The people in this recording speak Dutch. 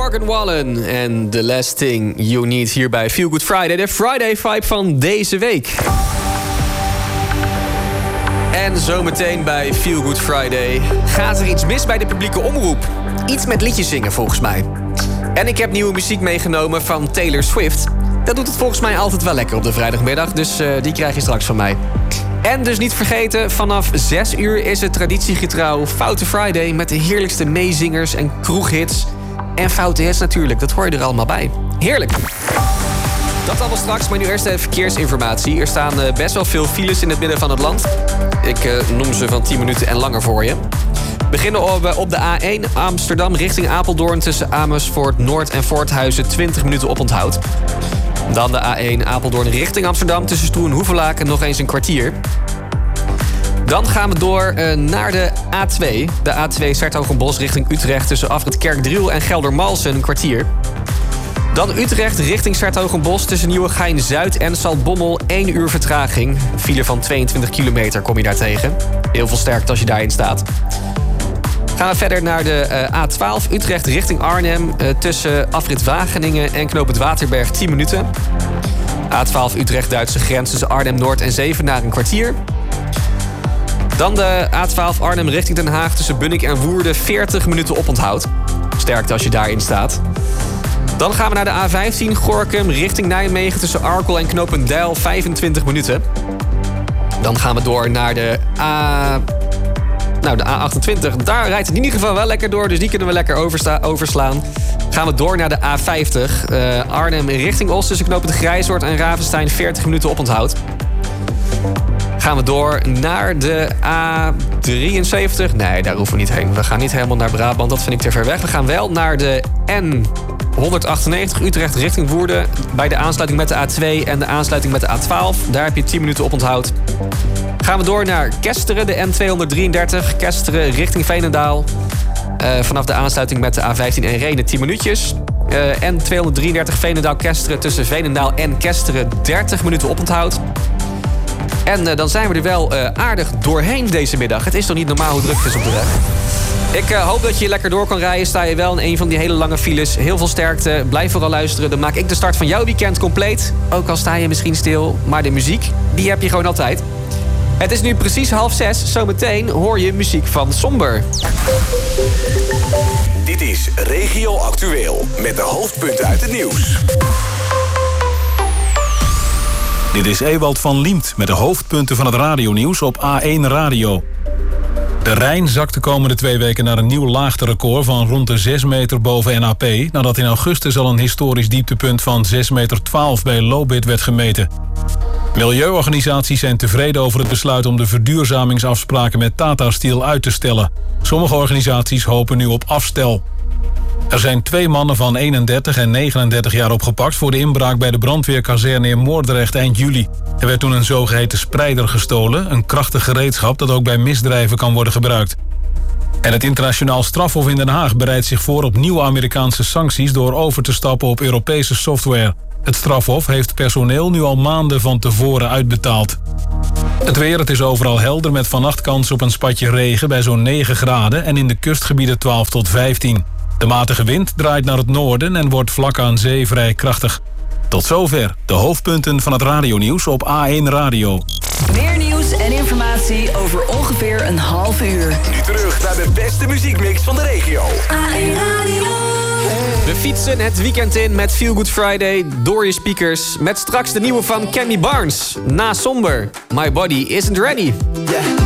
Morgan Wallen en The Last Thing You Need hier bij Feel Good Friday. De Friday vibe van deze week. En zometeen bij Feel Good Friday gaat er iets mis bij de publieke omroep. Iets met liedjes zingen volgens mij. En ik heb nieuwe muziek meegenomen van Taylor Swift. Dat doet het volgens mij altijd wel lekker op de vrijdagmiddag, dus die krijg je straks van mij. En dus niet vergeten, vanaf 6 uur is het traditiegetrouw Foute Friday met de heerlijkste meezingers en kroeghits. En foute hits natuurlijk, dat hoor je er allemaal bij. Heerlijk! Dat allemaal straks, maar nu eerst even verkeersinformatie. Er staan best wel veel files in het midden van het land. Ik noem ze van 10 minuten en langer voor je. We beginnen op de A1 Amsterdam richting Apeldoorn tussen Amersfoort Noord en Voorthuizen 20 minuten oponthoud. Dan de A1 Apeldoorn richting Amsterdam tussen Stroe en Hoevelaken nog eens een kwartier. Dan gaan we door naar de A2. De A2 Zertogenbosch richting Utrecht tussen Afrit Kerkdriel en Geldermalsen een kwartier. Dan Utrecht richting Zertogenbosch tussen Nieuwegein-Zuid en Zaltbommel 1 uur vertraging. Een file van 22 kilometer kom je daar tegen. Heel veel sterkte als je daarin staat. Gaan we verder naar de A12 Utrecht richting Arnhem tussen Afrit Wageningen en Knoop het Waterberg 10 minuten. A12 Utrecht Duitse grens tussen Arnhem-Noord en Zevenaar een kwartier. Dan de A12 Arnhem richting Den Haag tussen Bunnik en Woerden 40 minuten oponthoud. Sterkte als je daarin staat. Dan gaan we naar de A15 Gorinchem richting Nijmegen tussen Arkel en Knopendijl 25 minuten. Dan gaan we door naar de A28. Daar rijdt het in ieder geval wel lekker door, dus die kunnen we lekker overslaan. Gaan we door naar de A50. Arnhem richting Os tussen Knoop het Grijzoord en Ravenstein 40 minuten oponthoud. Gaan we door naar de A73. Nee, daar hoeven we niet heen. We gaan niet helemaal naar Brabant, dat vind ik te ver weg. We gaan wel naar de N198 Utrecht richting Woerden. Bij de aansluiting met de A2 en de aansluiting met de A12. Daar heb je 10 minuten oponthoud. Gaan we door naar Kesteren, de N233. Kesteren richting Veenendaal. Vanaf de aansluiting met de A15 en Renen 10 minuutjes. N233 Veenendaal-Kesteren tussen Veenendaal en Kesteren 30 minuten oponthoud. En dan zijn we er wel aardig doorheen deze middag. Het is toch niet normaal hoe druk het is op de weg. Ik hoop dat je lekker door kan rijden. Sta je wel in een van die hele lange files. Heel veel sterkte. Blijf vooral luisteren. Dan maak ik de start van jouw weekend compleet. Ook al sta je misschien stil. Maar de muziek, die heb je gewoon altijd. Het is nu precies 5:30. Zometeen hoor je muziek van Somber. Dit is Regio Actueel. Met de hoofdpunten uit het nieuws. Dit is Ewald van Liemt met de hoofdpunten van het radionieuws op A1 Radio. De Rijn zakt de komende 2 weken naar een nieuw laagterecord van rond de 6 meter boven NAP, nadat in augustus al een historisch dieptepunt van 6,12 meter bij Lobit werd gemeten. Milieuorganisaties zijn tevreden over het besluit om de verduurzamingsafspraken met Tata Steel uit te stellen. Sommige organisaties hopen nu op afstel. Er zijn 2 mannen van 31 en 39 jaar opgepakt voor de inbraak bij de brandweerkazerne in Moordrecht eind juli. Er werd toen een zogeheten spreider gestolen, een krachtig gereedschap dat ook bij misdrijven kan worden gebruikt. En het internationaal strafhof in Den Haag bereidt zich voor op nieuwe Amerikaanse sancties door over te stappen op Europese software. Het strafhof heeft personeel nu al maanden van tevoren uitbetaald. Het weer, het is overal helder met vannacht kans op een spatje regen bij zo'n 9 graden en in de kustgebieden 12 tot 15. De matige wind draait naar het noorden en wordt vlak aan zee vrij krachtig. Tot zover de hoofdpunten van het radionieuws op A1 Radio. Meer nieuws en informatie over ongeveer een half uur. Nu terug naar de beste muziekmix van de regio. A1 Radio. We fietsen het weekend in met Feel Good Friday door je speakers. Met straks de nieuwe van Cammy Barnes. Na Somber, My Body Isn't Ready.